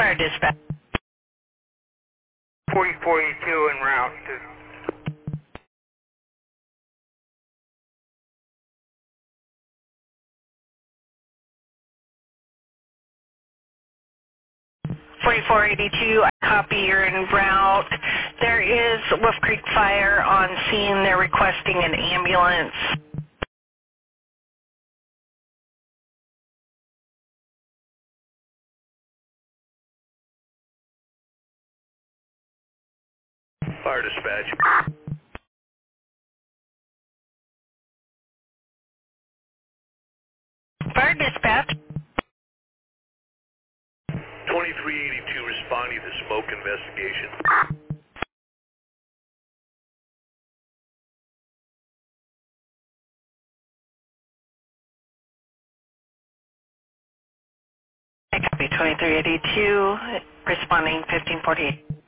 Fire dispatch. 4482 en route to 4482, I copy, you're en route. There is Wolf Creek Fire on scene. They're requesting an ambulance. Fire dispatch. Fire dispatch. 2382 responding to smoke investigation. I copy 2382, responding 1548.